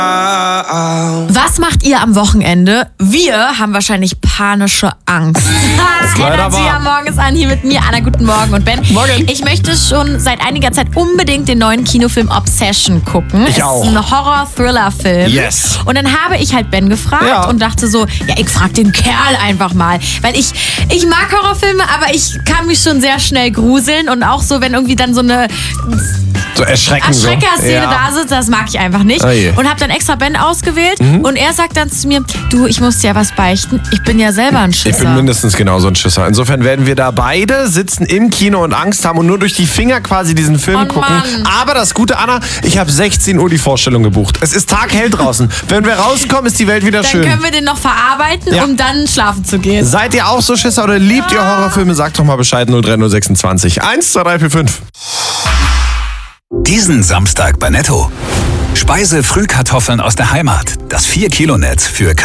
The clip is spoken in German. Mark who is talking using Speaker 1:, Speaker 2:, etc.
Speaker 1: Was macht ihr am Wochenende? Wir haben wahrscheinlich panische Angst. Henna und Sia morgens an hier mit mir. Anna, guten Morgen. Und Ben,
Speaker 2: Morgen.
Speaker 1: Ich möchte schon seit einiger Zeit unbedingt den neuen Kinofilm Obsession gucken.
Speaker 2: Ich auch.
Speaker 1: Es ist ein Horror-Thriller-Film.
Speaker 2: Yes.
Speaker 1: Und dann habe ich halt Ben gefragt und dachte so, ja, ich frage den Kerl einfach mal. Weil ich mag Horrorfilme, aber ich kann mich schon sehr schnell gruseln. Und auch so, wenn irgendwie dann so eine
Speaker 2: So Erschreckerszene
Speaker 1: da sitzt, das mag ich einfach nicht.
Speaker 2: Oh je.
Speaker 1: Und habe dann extra Ben ausgewählt und er sagt dann zu mir, du, ich muss dir ja was beichten, ich bin ja selber ein Schisser.
Speaker 2: Ich bin mindestens genauso ein Schisser. Insofern werden wir da beide sitzen im Kino und Angst haben und nur durch die Finger quasi diesen Film gucken.
Speaker 1: Mann.
Speaker 2: Aber das Gute, Anna, ich habe 16 Uhr die Vorstellung gebucht. Es ist taghell draußen. Wenn wir rauskommen, ist die Welt wieder
Speaker 1: Dann
Speaker 2: schön.
Speaker 1: können wir den noch verarbeiten, um dann schlafen zu gehen.
Speaker 2: Seid ihr auch so Schisser oder liebt ihr Horrorfilme? Sagt doch mal Bescheid, 03026 12345.
Speaker 3: Diesen Samstag bei Netto. Speise Frühkartoffeln aus der Heimat. Das 4-Kilo-Netz für